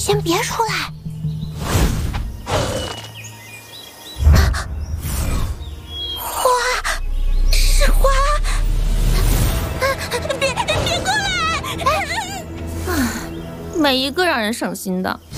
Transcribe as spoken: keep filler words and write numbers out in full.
先别出来。花，是花。别别过来！ 啊，没一个让人省心的。